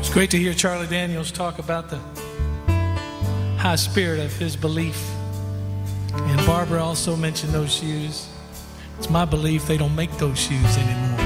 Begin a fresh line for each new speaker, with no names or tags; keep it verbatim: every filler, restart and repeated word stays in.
It's great to hear Charlie Daniels talk about the high spirit of his belief. And Barbara also mentioned those shoes. It's my belief they don't make those shoes anymore.